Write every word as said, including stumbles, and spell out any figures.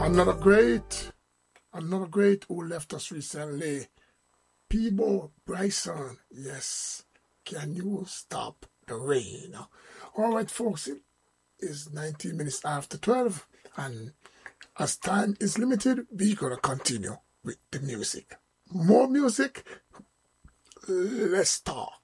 Another great, another great who left us recently. Peabo Bryson. Yes. Can you stop the rain? All right, folks. It is nineteen minutes after twelve. And as time is limited, we're going to continue with the music. More music, less talk.